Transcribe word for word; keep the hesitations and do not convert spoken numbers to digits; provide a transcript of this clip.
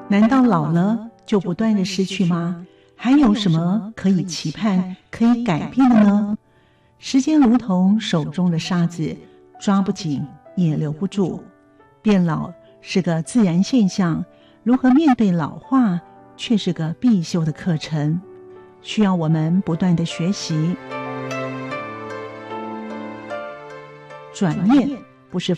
难道老了就不断的失去吗？还有什么可以期盼、可以改变的呢？时间如同手中的沙子，抓不紧也留不住。变老是个自然现象，如何面对老化却是个必修的课程，需要我们不断的学习。转念不是